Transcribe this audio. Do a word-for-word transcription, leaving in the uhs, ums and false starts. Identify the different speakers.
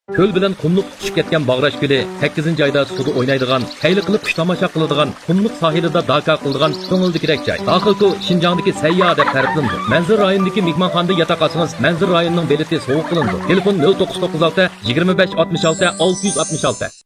Speaker 1: Ko'l bilan qumluq tushib ketgan Bag'rash ko'li sakkizinchi oyda suvda o'ynaydigan, kayli qilib qush tomosha qiladigan, qumluq sohilida daka qiladigan ko'ngildikirek joy. Daxilku Xinjiangdagi sayyo deb ta'riflandi. Manzur rayonidagi mehmonxonada yotoq olsangiz, Manzur rayonining beleti sovuq qilindi. Telefon nol to'qqiz to'qqiz olti yigirma besh oltmish olti olti yuz oltmish olti.